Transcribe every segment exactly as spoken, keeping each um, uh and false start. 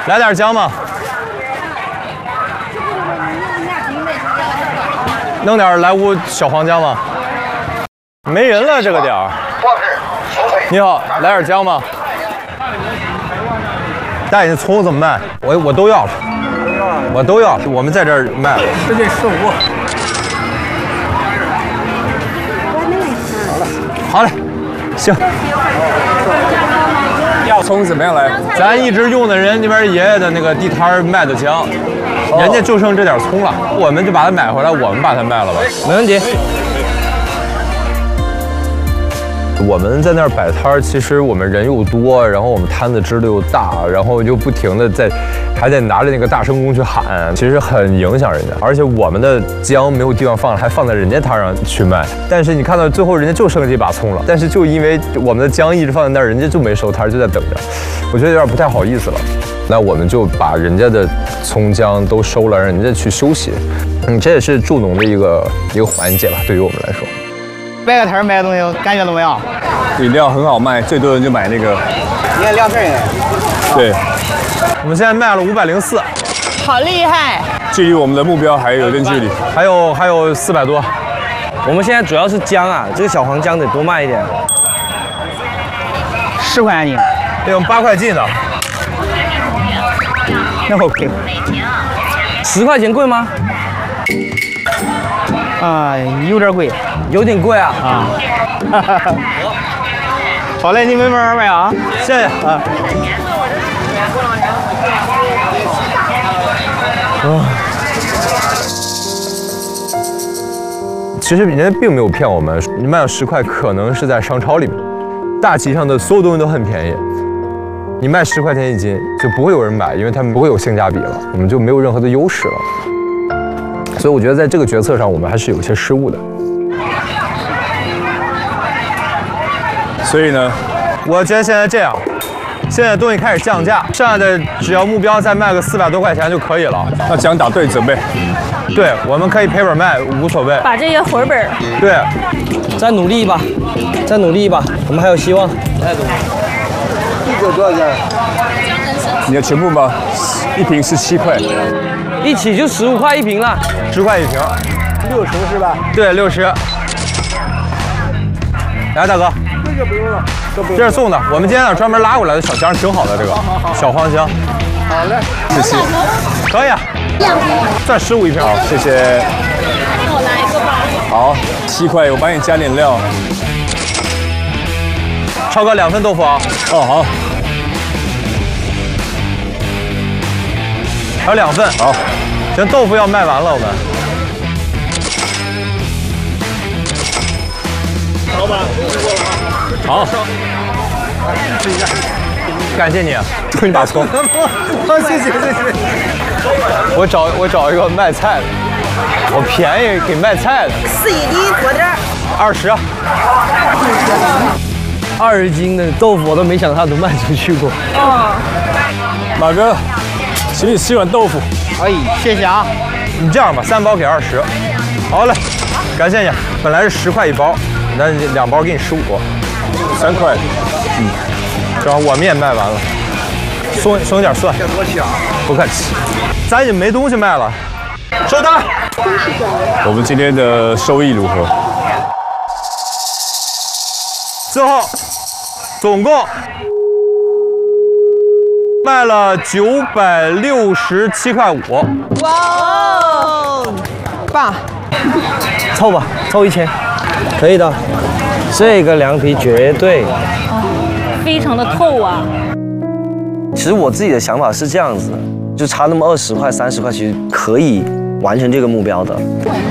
来点姜吗？弄点莱芜小黄姜吗？没人了，这个点儿。你好，来点姜吗？大爷，葱怎么卖？我我都要，我都要。我们在这儿卖。 这得十五。 好嘞，行。 要葱怎么样来？ 咱一直用的人那边爷爷的那个地摊卖的姜，人家就剩这点葱了，我们就把它买回来，我们把它卖了吧。 没问题。 我们在那儿摆摊儿，其实我们人又多，然后我们摊子支的又大，然后就不停的在，还得拿着那个大声公去喊，其实很影响人家。而且我们的姜没有地方放了，还放在人家摊上去卖。但是你看到最后，人家就剩这把葱了，但是就因为我们的姜一直放在那儿，人家就没收摊，就在等着。我觉得有点不太好意思了。那我们就把人家的葱姜都收了，让人家去休息。嗯，这也是助农的一个一个环节吧，对于我们来说。 摆个摊卖的东西，感觉怎么样？ 饮料很好卖，最多人就买那个。 你看凉皮呢？ 对， 我们现在卖了五百零四， 好厉害！ 距离我们的目标还有一段距离， 还有还有四百多。 我们现在主要是姜啊，这个小黄姜得多卖一点。 十块钱斤， 这种八块斤的。 那么贵？ 十块钱贵吗？ 啊，有点贵， 有点贵啊。 啊。好嘞，你们慢慢卖啊， 谢谢啊。啊。其实人家并没有骗我们，你卖了十块，可能是在商超里面，大集上的所有东西都很便宜。你卖十块钱一斤，就不会有人买，因为他们不会有性价比了，我们就没有任何的优势了。所以我觉得在这个决策上，我们还是有些失误的。 所以呢， 我觉得现在这样，现在东西开始降价，剩下的只要目标再卖个四百多块钱就可以了。 那姜打对折呗。 对，我们可以赔本卖，无所谓。 把这些回本。 对， 再努力一把，再努力一把，我们还有希望。 一个多少钱？ 你的全部吗？一瓶是七块。 一起就十五块一瓶了， 十块一瓶， 六十是吧？ 对，六十。来，大哥， 这个不用了，这不这是送的，我们今天专门拉过来的小姜，挺好的，这个小黄姜。 好嘞， 谢谢。 可以啊，算十五一瓶。 好，谢谢。 我来一个吧。 好，七块，我帮你加点料。 超哥两份豆腐啊。 哦，好。 还有两份。 好， 行，豆腐要卖完了，我们。 老板， 好。感谢你，给你把葱。 谢谢谢谢。 我找我找一个卖菜的，我便宜给卖菜的。 四一的多点儿。 二十。 二十斤的豆腐我都没想到它能卖出去过。 哦。 马哥。请你吃碗豆腐。 哎，谢谢啊。 你这样吧，三包给二十。好嘞，感谢你。本来是十块一包，那两包给你十五。 三块。 嗯，正好我们也卖完了，松松一点蒜。 别多谢啊。 不客气。咱已经没东西卖了，收单。 我们今天的收益如何？ 最后，总共。卖了九百六十七块五。 哇哦，棒！ 凑吧，凑一千，可以的。这个凉皮绝对， 哦，非常的透啊。 其实我自己的想法是这样子的，就差那么二十块、三十块，其实可以完成这个目标的。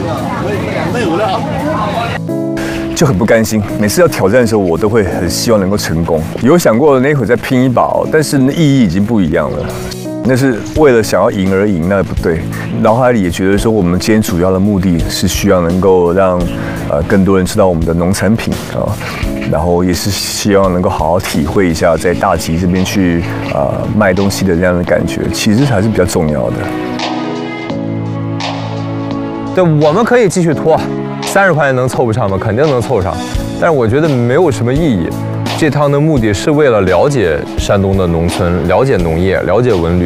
就很不甘心，每次要挑战的时候，我都会很希望能够成功。有想过那会再拼一把哦，但是那意义已经不一样了。那是为了想要赢而赢，那不对。脑海里也觉得说，我们今天主要的目的是需要能够让呃更多人知道我们的农产品啊，然后也是希望能够好好体会一下在大集这边去呃卖东西的这样的感觉，其实还是比较重要的。 对，我们可以继续拖。三十块钱能凑不上吗？肯定能凑上，但是我觉得没有什么意义。这趟的目的是为了了解山东的农村，了解农业，了解文旅。